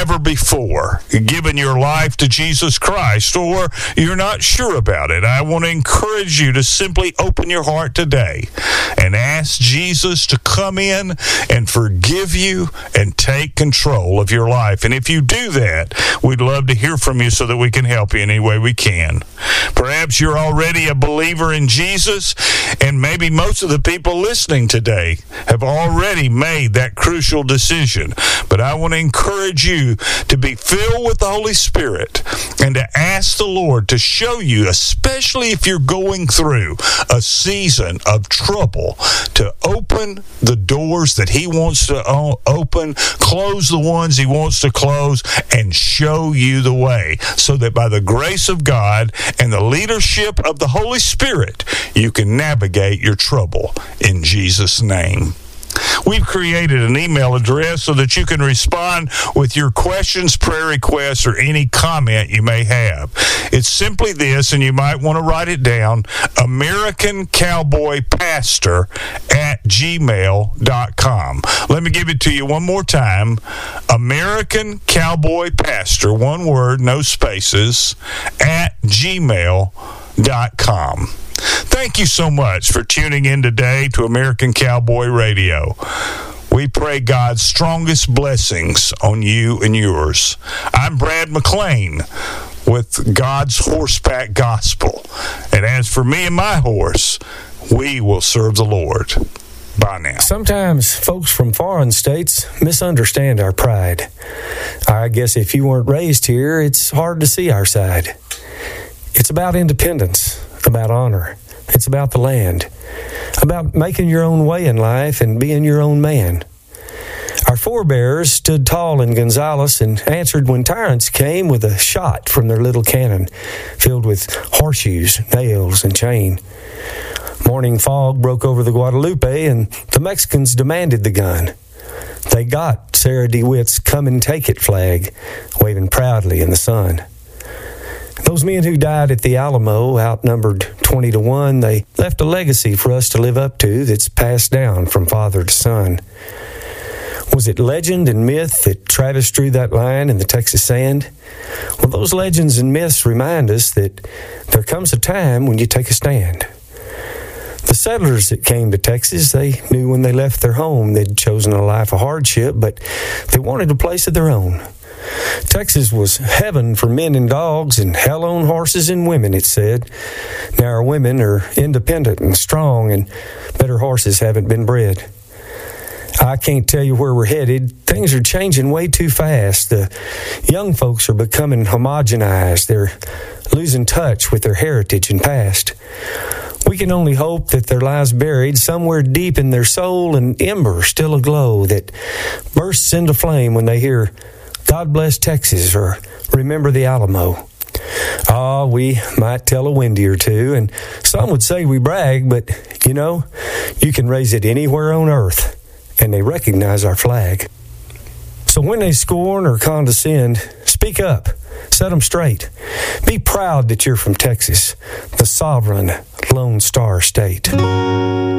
never before given your life to Jesus Christ, or you're not sure about it, I want to encourage you to simply open your heart today and ask Jesus to come in and forgive you and take control of your life. And if you do that, we'd love to hear from you so that we can help you in any way we can. Perhaps you're already a believer in Jesus, and maybe most of the people listening today have already made that crucial decision. But I want to encourage you to be filled with the Holy Spirit and to ask the Lord to show you, especially if you're going through a season of trouble, to open the doors that He wants to open, close the ones He wants to close, and show you the way, so that by the grace of God and the leadership of the Holy Spirit, you can navigate your trouble in Jesus' name. We've created an email address so that you can respond with your questions, prayer requests, or any comment you may have. It's simply this, and you might want to write it down: AmericanCowboyPastor@gmail.com. Let me give it to you one more time: AmericanCowboyPastor, one word, no spaces, @gmail.com. Thank you so much for tuning in today to American Cowboy Radio. We pray God's strongest blessings on you and yours. I'm Brad McClain with God's Horseback Gospel. And as for me and my horse, we will serve the Lord. Bye now. Sometimes folks from foreign states misunderstand our pride. I guess if you weren't raised here, it's hard to see our side. It's about independence, about honor. It's about the land, about making your own way in life and being your own man. Our forebears stood tall in Gonzales and answered when tyrants came with a shot from their little cannon filled with horseshoes, nails, and chain. Morning fog broke over the Guadalupe, and the Mexicans demanded the gun. They got Sarah DeWitt's "Come and Take It" flag, waving proudly in the sun. Those men who died at the Alamo, outnumbered 20-1, they left a legacy for us to live up to that's passed down from father to son. Was it legend and myth that Travis drew that line in the Texas sand? Well, those legends and myths remind us that there comes a time when you take a stand. The settlers that came to Texas, they knew when they left their home they'd chosen a life of hardship, but they wanted a place of their own. Texas was heaven for men and dogs and hell on horses and women, it said. Now our women are independent and strong, and better horses haven't been bred. I can't tell you where we're headed. Things are changing way too fast. The young folks are becoming homogenized. They're losing touch with their heritage and past. We can only hope that there lies buried somewhere deep in their soul an ember still aglow that bursts into flame when they hear "God bless Texas" or "Remember the Alamo." We might tell a Wendy or two, and some would say we brag, but, you can raise it anywhere on earth, and they recognize our flag. So when they scorn or condescend, speak up, set them straight. Be proud that you're from Texas, the sovereign Lone Star State.